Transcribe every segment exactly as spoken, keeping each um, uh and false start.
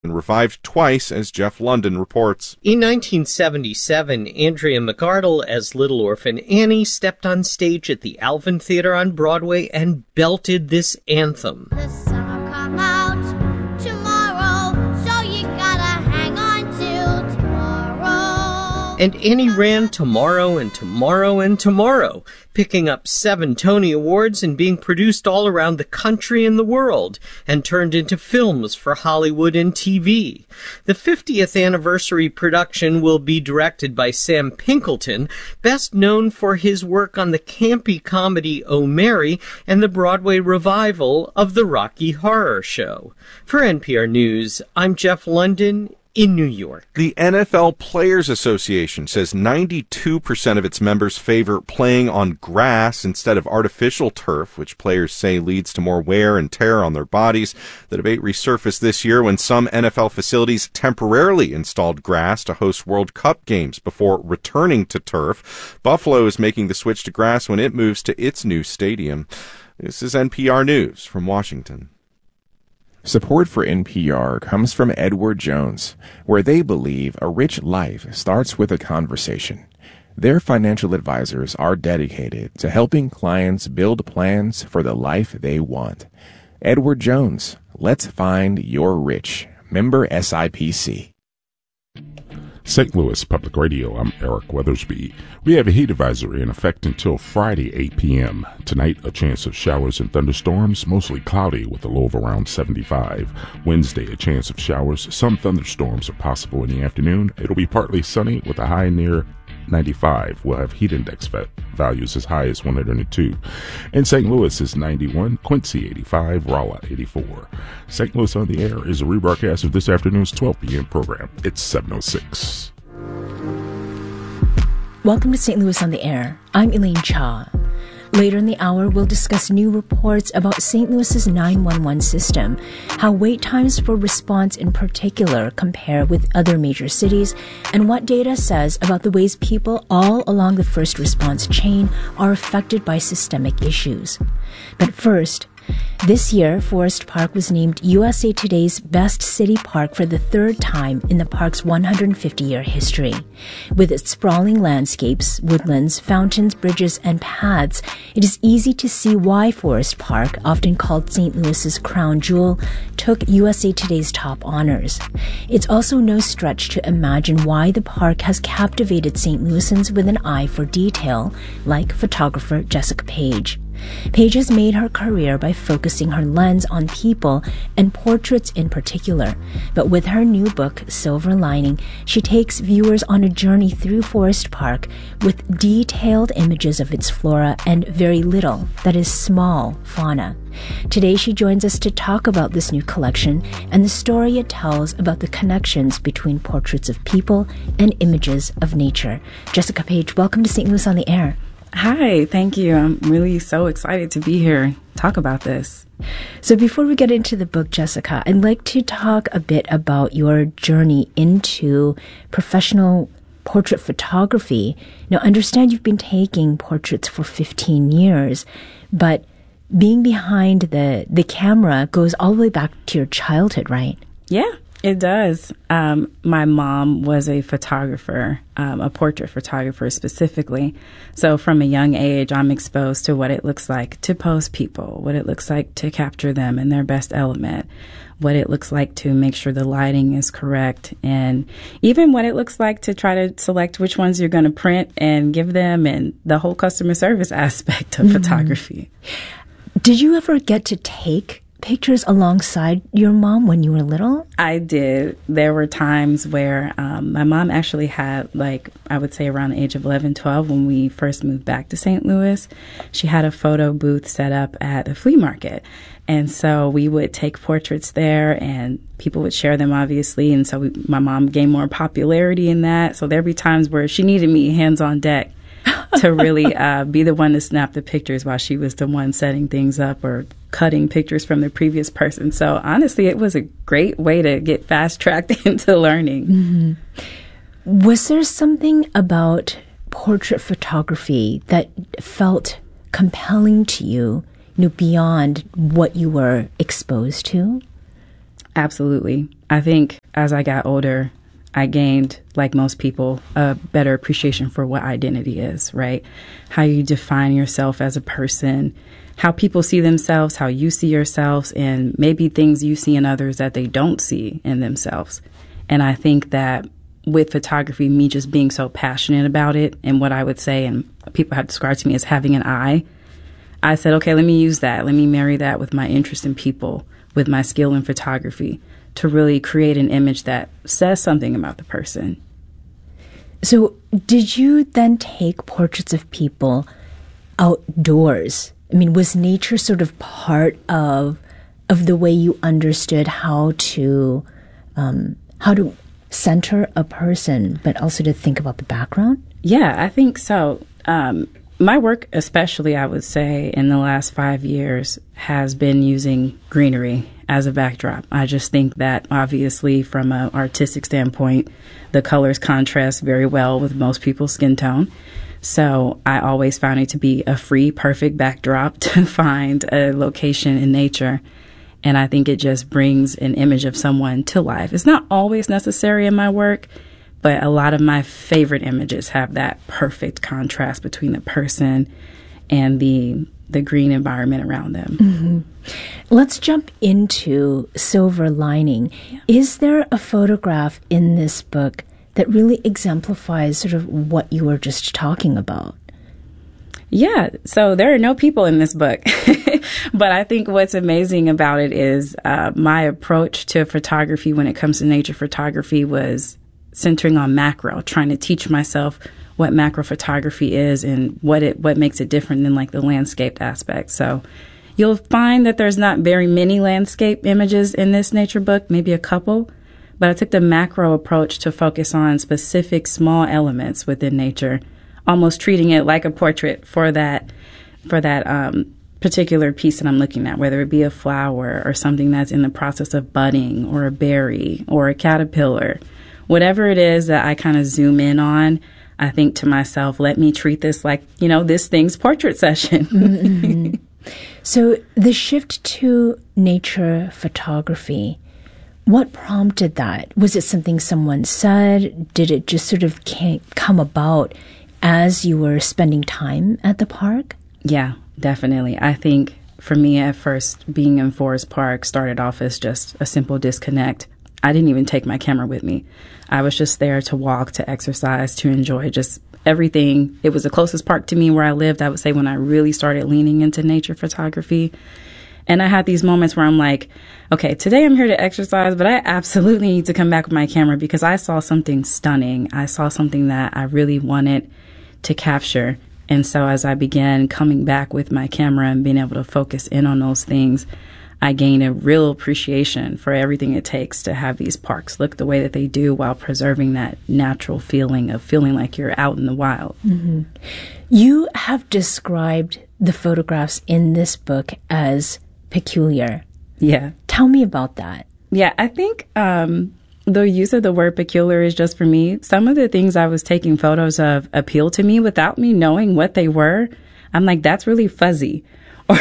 and revived twice, as Jeff London reports. In nineteen seventy-seven, Andrea McArdle as Little Orphan Annie stepped on stage at the Alvin Theater on Broadway and belted this anthem. The sun will come out tomorrow, so you gotta hang on till tomorrow. And Annie ran tomorrow and tomorrow and tomorrow, picking up seven Tony Awards and being produced all around the country and the world, and turned into films for Hollywood and T V. The fiftieth anniversary production will be directed by Sam Pinkleton, best known for his work on the campy comedy Oh Mary and the Broadway revival of the Rocky Horror Show. For N P R News, I'm Jeff London in New York. The N F L Players Association says ninety-two percent of its members favor playing on grass instead of artificial turf, which players say leads to more wear and tear on their bodies. The debate resurfaced this year when some N F L facilities temporarily installed grass to host World Cup games before returning to turf. Buffalo is making the switch to grass when it moves to its new stadium. This is N P R News from Washington. Support for N P R comes from Edward Jones, where they believe a rich life starts with a conversation. Their financial advisors are dedicated to helping clients build plans for the life they want. Edward Jones, let's find your rich. Member S I P C. Saint Louis Public Radio, I'm Eric Weathersby. We have a heat advisory in effect until Friday, eight p.m. Tonight, a chance of showers and thunderstorms, mostly cloudy with a low of around seventy-five. Wednesday, a chance of showers. Some thunderstorms are possible in the afternoon. It'll be partly sunny with a high near ninety-five. We'll have heat index values as high as one hundred two. And Saint Louis is ninety-one, Quincy eighty-five, Rolla eighty-four. Saint Louis on the Air is a rebroadcast of this afternoon's twelve p.m. program. It's seven oh six. Welcome to Saint Louis on the Air. I'm Elaine Cha. Later in the hour, we'll discuss new reports about Saint Louis's nine one one system, how wait times for response in particular compare with other major cities, and what data says about the ways people all along the first response chain are affected by systemic issues. But first, this year, Forest Park was named U S A Today's Best City Park for the third time in the park's one hundred fifty-year history. With its sprawling landscapes, woodlands, fountains, bridges, and paths, it is easy to see why Forest Park, often called Saint Louis's crown jewel, took U S A Today's top honors. It's also no stretch to imagine why the park has captivated Saint Louisans with an eye for detail, like photographer Jessica Page. Page has made her career by focusing her lens on people and portraits in particular. But with her new book, Silver Lining, she takes viewers on a journey through Forest Park with detailed images of its flora and very little, that is small, fauna. Today she joins us to talk about this new collection and the story it tells about the connections between portraits of people and images of nature. Jessica Page, welcome to Saint Louis on the Air. Hi, thank you. I'm really so excited to be here, talk about this. So before we get into the book, Jessica, I'd like to talk a bit about your journey into professional portrait photography. Now, I understand you've been taking portraits for fifteen years, but being behind the, the camera goes all the way back to your childhood, right? Yeah. It does. Um, my mom was a photographer, um, a portrait photographer specifically. So from a young age, I'm exposed to what it looks like to pose people, what it looks like to capture them in their best element, what it looks like to make sure the lighting is correct, and even what it looks like to try to select which ones you're going to print and give them, and the whole customer service aspect of mm-hmm. photography. Did you ever get to take pictures alongside your mom when you were little? I did. There were times where um, my mom actually had, like, I would say around the age of eleven, twelve, when we first moved back to Saint Louis, she had a photo booth set up at the flea market. And so we would take portraits there and people would share them, obviously. And so we, my mom gained more popularity in that. So there'd be times where she needed me hands on deck to really uh, be the one to snap the pictures while she was the one setting things up or cutting pictures from the previous person. So honestly, it was a great way to get fast-tracked into learning. Mm-hmm. Was there something about portrait photography that felt compelling to you, you know, beyond what you were exposed to? Absolutely. I think as I got older, I gained, like most people, a better appreciation for what identity is, right? How you define yourself as a person, how people see themselves, how you see yourselves, and maybe things you see in others that they don't see in themselves. And I think that with photography, me just being so passionate about it, and what I would say, and people have described to me as having an eye, I said, okay, let me use that. Let me marry that with my interest in people, with my skill in photography, to really create an image that says something about the person. So did you then take portraits of people outdoors? I mean, was nature sort of part of of the way you understood how to um, how to center a person, but also to think about the background? Yeah, I think so. Um, my work, especially, I would say, in the last five years, has been using greenery as a backdrop. I just think that, obviously, from an artistic standpoint, the colors contrast very well with most people's skin tone. So I always found it to be a free, perfect backdrop to find a location in nature. And I think it just brings an image of someone to life. It's not always necessary in my work, but a lot of my favorite images have that perfect contrast between the person and the the green environment around them. Mm-hmm. Let's jump into Silver Lining. Yeah. Is there a photograph in this book that really exemplifies sort of what you were just talking about? Yeah, so there are no people in this book. But I think what's amazing about it is uh, my approach to photography when it comes to nature photography was centering on macro, trying to teach myself what macro photography is and what it what makes it different than like the landscape aspect. So you'll find that there's not very many landscape images in this nature book, maybe a couple. But I took the macro approach to focus on specific small elements within nature, almost treating it like a portrait for that for that um, particular piece that I'm looking at, whether it be a flower or something that's in the process of budding or a berry or a caterpillar. Whatever it is that I kind of zoom in on, I think to myself, let me treat this like, you know, this thing's portrait session. Mm-hmm. So the shift to nature photography, what prompted that? Was it something someone said? Did it just sort of come about as you were spending time at the park? Yeah, definitely. I think for me at first, being in Forest Park started off as just a simple disconnect. I didn't even take my camera with me. I was just there to walk, to exercise, to enjoy just everything. It was the closest park to me where I lived, I would say, when I really started leaning into nature photography. And I had these moments where I'm like, okay, today I'm here to exercise, but I absolutely need to come back with my camera because I saw something stunning. I saw something that I really wanted to capture. And so as I began coming back with my camera and being able to focus in on those things, I gained a real appreciation for everything it takes to have these parks look the way that they do while preserving that natural feeling of feeling like you're out in the wild. Mm-hmm. You have described the photographs in this book as peculiar. Yeah. Tell me about that. Yeah, I think um, the use of the word peculiar is just for me. Some of the things I was taking photos of appeal to me without me knowing what they were. I'm like, that's really fuzzy. Or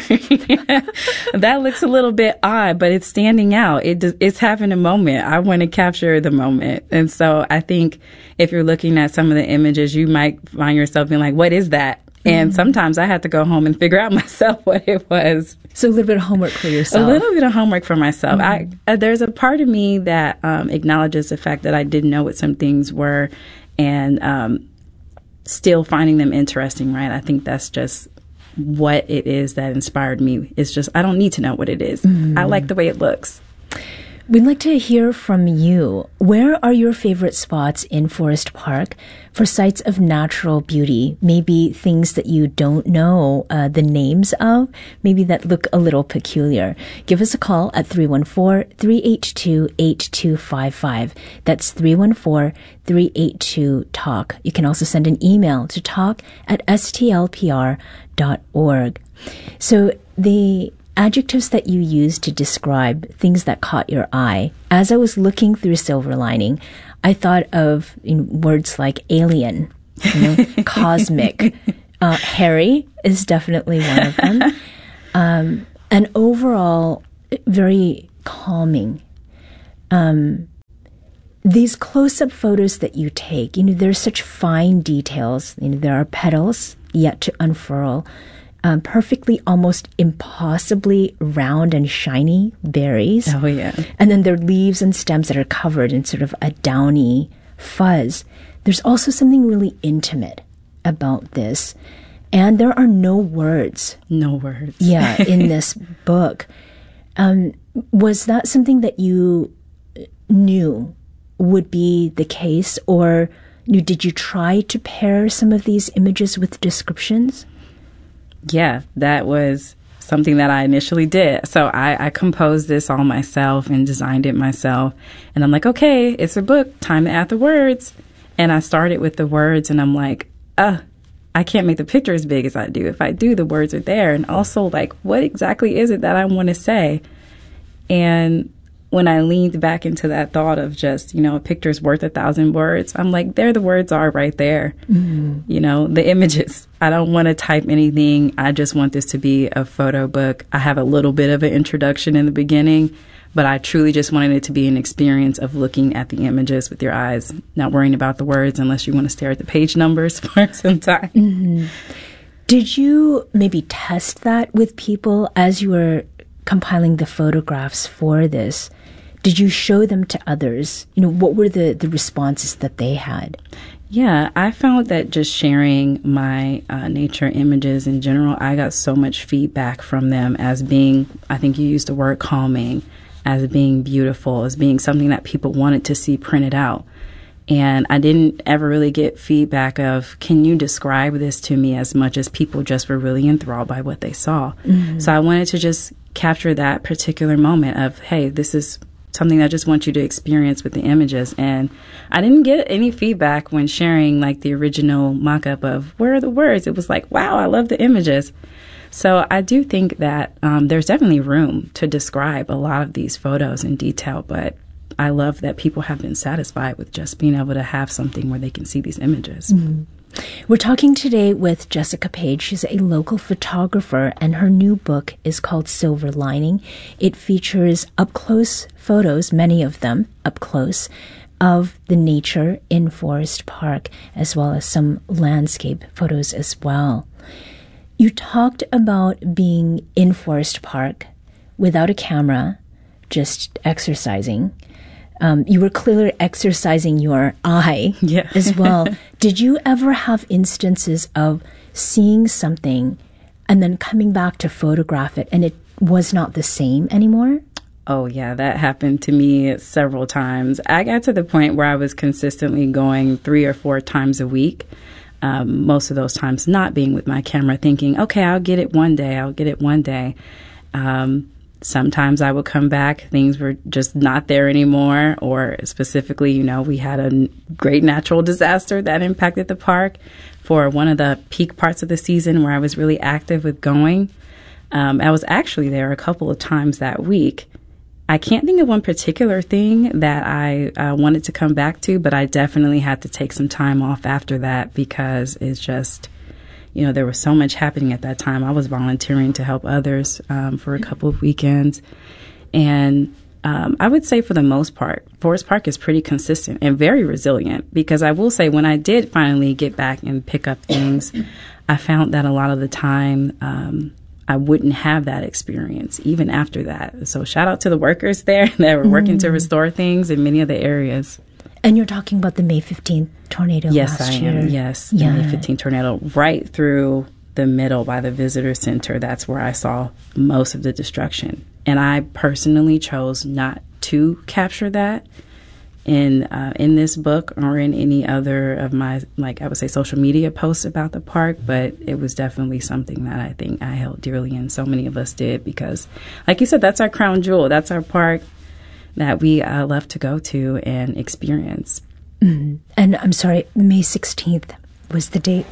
that looks a little bit odd, but it's standing out. It it's having a moment. I want to capture the moment. And so I think if you're looking at some of the images, you might find yourself being like, what is that? And mm-hmm. sometimes I had to go home and figure out myself what it was. So a little bit of homework for yourself. A little bit of homework for myself. Mm-hmm. I, uh, there's a part of me that um, acknowledges the fact that I didn't know what some things were and um, still finding them interesting, right? I think that's just what it is that inspired me. It's just, I don't need to know what it is. Mm-hmm. I like the way it looks. We'd like to hear from you. Where are your favorite spots in Forest Park for sites of natural beauty? Maybe things that you don't know uh, the names of, maybe that look a little peculiar. Give us a call at three one four, three eight two, eight two five five. That's three one four, three eight two, talk. You can also send an email to talk at s t l p r dot org. So the adjectives that you use to describe things that caught your eye, as I was looking through Silver Lining, I thought of you know, words like alien, you know, cosmic. Uh, hairy is definitely one of them. Um, and overall, very calming. Um, these close-up photos that you take, you know, there's such fine details. You know, there are petals yet to unfurl, um, perfectly, almost impossibly round and shiny berries. Oh, yeah. And then there are leaves and stems that are covered in sort of a downy fuzz. There's also something really intimate about this. And there are no words. No words. Yeah, in this book. Um, was that something that you knew would be the case, or you, did you try to pair some of these images with descriptions? Yeah, that was something that I initially did. So I, I composed this all myself and designed it myself. And I'm like, okay, it's a book, time to add the words. And I started with the words, and I'm like, uh, I can't make the picture as big as I do. If I do, the words are there. And also, like, what exactly is it that I want to say? And when I leaned back into that thought of just, you know, a picture's worth a thousand words, I'm like, there the words are right there. Mm-hmm. You know, the images. I don't want to type anything. I just want this to be a photo book. I have a little bit of an introduction in the beginning, but I truly just wanted it to be an experience of looking at the images with your eyes, not worrying about the words unless you want to stare at the page numbers for some time. Mm-hmm. Did you maybe test that with people as you were compiling the photographs for this? Did you show them to others? You know, what were the, the responses that they had? Yeah, I found that just sharing my uh, nature images in general, I got so much feedback from them as being, I think you used the word calming, as being beautiful, as being something that people wanted to see printed out. And I didn't ever really get feedback of, can you describe this to me, as much as people just were really enthralled by what they saw. Mm-hmm. So I wanted to just capture that particular moment of, hey, this is something I just want you to experience with the images. And I didn't get any feedback when sharing like the original mock-up of where are the words. It was like, wow, I love the images. So I do think that um, there's definitely room to describe a lot of these photos in detail, but I love that people have been satisfied with just being able to have something where they can see these images. Mm-hmm. We're talking today with Jessica Page. She's a local photographer, and her new book is called Silver Lining. It features up-close photos, many of them up close, of the nature in Forest Park, as well as some landscape photos as well. You talked about being in Forest Park without a camera, just exercising. Um, you were clearly exercising your eye yeah. as well. Did you ever have instances of seeing something and then coming back to photograph it and it was not the same anymore? Oh, yeah, that happened to me several times. I got to the point where I was consistently going three or four times a week. Um, most of those times not being with my camera, thinking, okay, I'll get it one day. I'll get it one day. Um, Sometimes I would come back, things were just not there anymore, or specifically, you know, we had a great natural disaster that impacted the park for one of the peak parts of the season where I was really active with going. Um, I was actually there a couple of times that week. I can't think of one particular thing that I uh, wanted to come back to, but I definitely had to take some time off after that because it's just... You know, there was so much happening at that time. I was volunteering to help others um, for a couple of weekends. And um, I would say for the most part, Forest Park is pretty consistent and very resilient, because I will say when I did finally get back and pick up things, I found that a lot of the time um, I wouldn't have that experience even after that. So shout out to the workers there that were working mm. to restore things in many of the areas. And you're talking about the May fifteenth tornado yes, last I year. am. Yes, the yeah. May fifteenth tornado right through the middle by the visitor center. That's where I saw most of the destruction. And I personally chose not to capture that in uh, in this book or in any other of my, like I would say, social media posts about the park. But it was definitely something that I think I held dearly, and so many of us did, because, like you said, that's our crown jewel. That's our park that we uh, love to go to and experience. Mm. And I'm sorry, May sixteenth was the date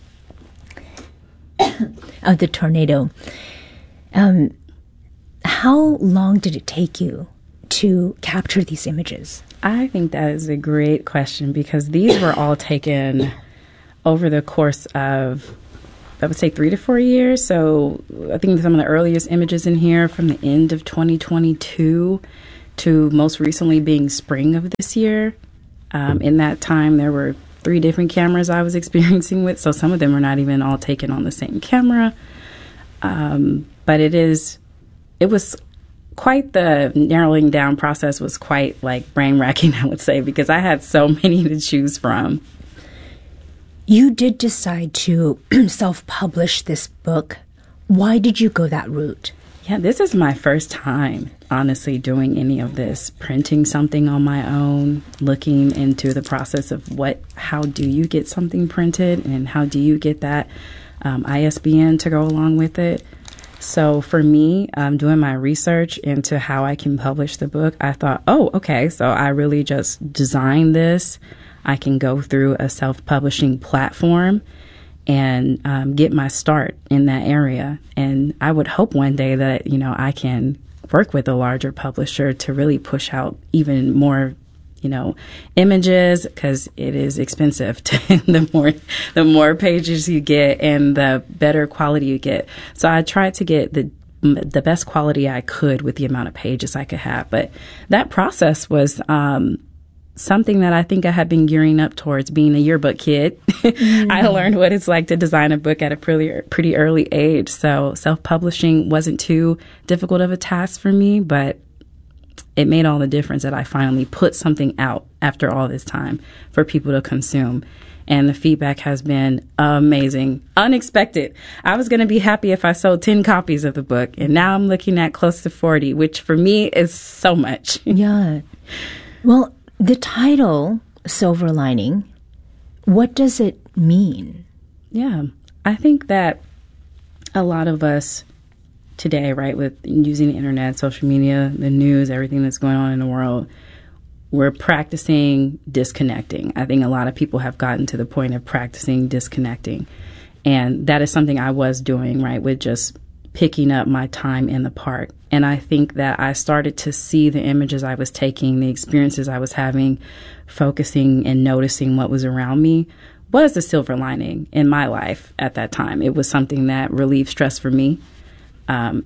of the tornado. Um, how long did it take you to capture these images? I think that is a great question, because these were all taken over the course of I would say three to four years. So I think some of the earliest images in here from the end of twenty twenty-two to most recently being spring of this year. Um, in that time, there were three different cameras I was experiencing with. So some of them were not even all taken on the same camera. Um, but it is, it was quite the narrowing down process was quite like brain racking, I would say, because I had so many to choose from. You did decide to self-publish this book. Why did you go that route? Yeah, this is my first time, honestly, doing any of this, printing something on my own, looking into the process of what, how do you get something printed and how do you get that um, I S B N to go along with it. So for me, um, doing my research into how I can publish the book, I thought, oh, okay, so I really just designed this. I can go through a self-publishing platform and um, get my start in that area. And I would hope one day that, you know, I can work with a larger publisher to really push out even more, you know, images, because it is expensive to the more the more pages you get and the better quality you get. So I tried to get the the best quality I could with the amount of pages I could have. But that process was um, something that I think I had been gearing up towards. Being a yearbook kid, mm-hmm. I learned what it's like to design a book at a pretty, pretty early age. So self-publishing wasn't too difficult of a task for me, but it made all the difference that I finally put something out after all this time for people to consume. And the feedback has been amazing, unexpected. I was going to be happy if I sold ten copies of the book, and now I'm looking at close to forty, which for me is so much. Yeah. Well, the title, Silver Lining, what does it mean? Yeah, I think that a lot of us today, right, with using the internet, social media, the news, everything that's going on in the world, we're practicing disconnecting. I think a lot of people have gotten to the point of practicing disconnecting. And that is something I was doing, right, with just picking up my time in the park. And I think that I started to see the images I was taking, the experiences I was having, focusing and noticing what was around me was the silver lining in my life at that time. It was something that relieved stress for me. Um,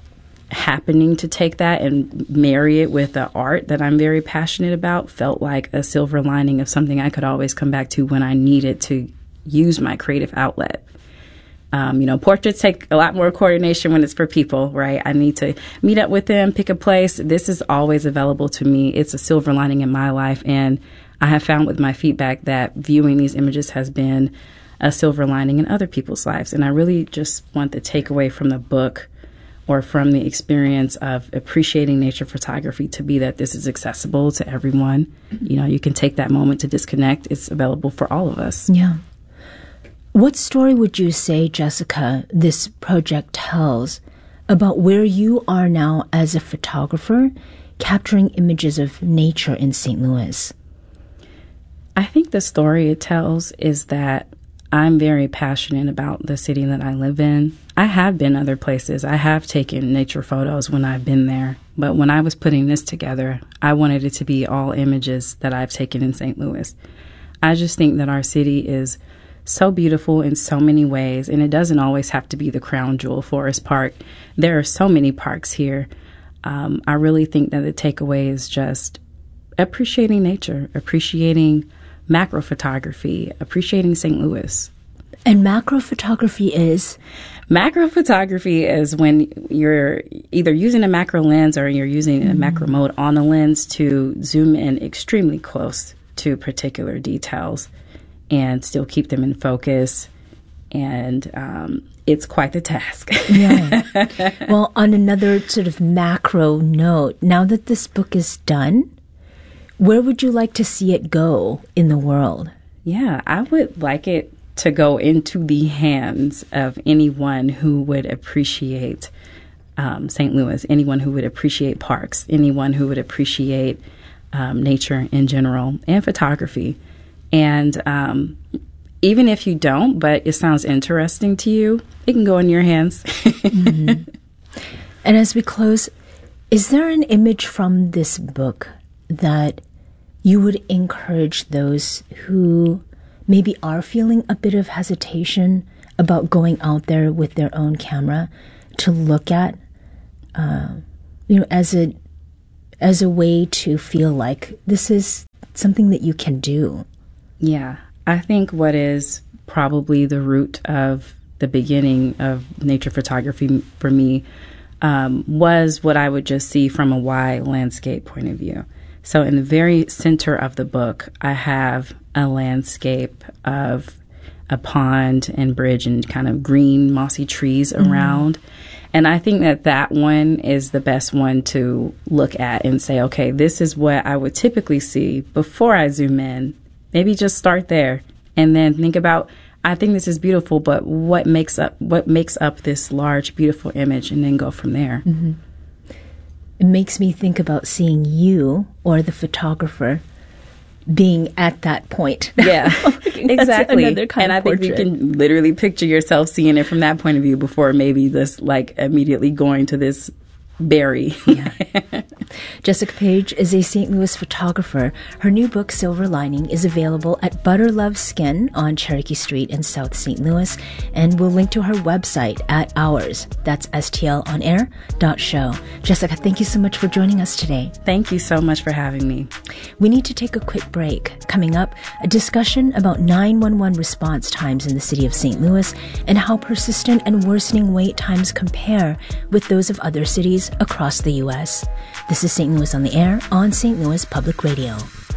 happening to take that and marry it with the art that I'm very passionate about felt like a silver lining of something I could always come back to when I needed to use my creative outlet. Um, you know, portraits take a lot more coordination when it's for people, right? I need to meet up with them, pick a place. This is always available to me. It's a silver lining in my life. And I have found with my feedback that viewing these images has been a silver lining in other people's lives. And I really just want the takeaway from the book or from the experience of appreciating nature photography to be that this is accessible to everyone. You know, you can take that moment to disconnect. It's available for all of us. Yeah. What story would you say, Jessica, this project tells about where you are now as a photographer capturing images of nature in Saint Louis? I think the story it tells is that I'm very passionate about the city that I live in. I have been other places. I have taken nature photos when I've been there. But when I was putting this together, I wanted it to be all images that I've taken in Saint Louis. I just think that our city is so beautiful in so many ways, and it doesn't always have to be the crown jewel, Forest Park. There are so many parks here. Um, I really think that the takeaway is just appreciating nature, appreciating macro photography, appreciating Saint Louis. And macro photography is? Macro photography is when you're either using a macro lens or you're using mm-hmm. a macro mode on a lens to zoom in extremely close to particular details and still keep them in focus. And um, it's quite the task. Yeah. Well, on another sort of macro note, now that this book is done, where would you like to see it go in the world? Yeah, I would like it to go into the hands of anyone who would appreciate um, Saint Louis, anyone who would appreciate parks, anyone who would appreciate um, nature in general and photography. And um, even if you don't, but it sounds interesting to you, it can go in your hands. Mm-hmm. And as we close, is there an image from this book that you would encourage those who maybe are feeling a bit of hesitation about going out there with their own camera to look at, uh, you know, as a as a way to feel like this is something that you can do. Yeah, I think what is probably the root of the beginning of nature photography for me um, was what I would just see from a wide landscape point of view. So in the very center of the book, I have a landscape of a pond and bridge and kind of green, mossy trees around. Mm-hmm. And I think that that one is the best one to look at and say, okay, this is what I would typically see before I zoom in. Maybe just start there and then think about, I think this is beautiful, but what makes up what makes up this large, beautiful image, and then go from there. Mm-hmm. It makes me think about seeing you or the photographer being at that point. Yeah, exactly. Another kind and of I think you can literally picture yourself seeing it from that point of view before maybe this, like, immediately going to this berry. Yeah. Jessica Page is a Saint Louis photographer. Her new book, Silver Lining, is available at Butter Love Skin on Cherokee Street in South Saint Louis, and we'll link to her website at ours. That's S T L on air dot show. Jessica, thank you so much for joining us today. Thank you so much for having me. We need to take a quick break. Coming up, a discussion about nine one one response times in the city of Saint Louis and how persistent and worsening wait times compare with those of other cities across the U S. This is Saint Louis on the Air on Saint Louis Public Radio.